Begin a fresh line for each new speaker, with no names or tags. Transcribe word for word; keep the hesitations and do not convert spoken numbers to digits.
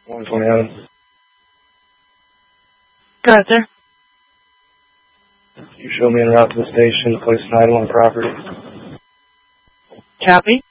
one twenty-nine.
Go ahead, sir.
You show me en route to the station, place an item on property.
Copy.